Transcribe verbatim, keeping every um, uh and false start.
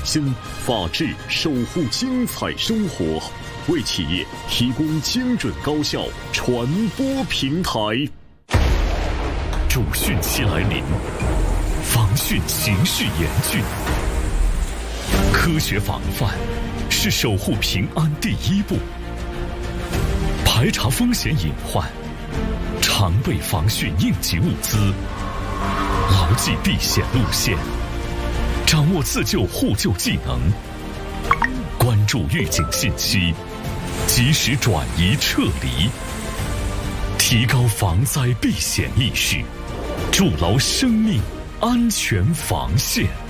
心，法治守护精彩生活，为企业提供精准高效传播平台。 主汛期来临，防汛形势严峻，科学防范是守护平安第一步。排查风险隐患，常备防汛应急物资，牢记避险路线，掌握自救互救技能，关注预警信息，及时转移撤离，提高防灾避险意识，筑牢生命安全防线。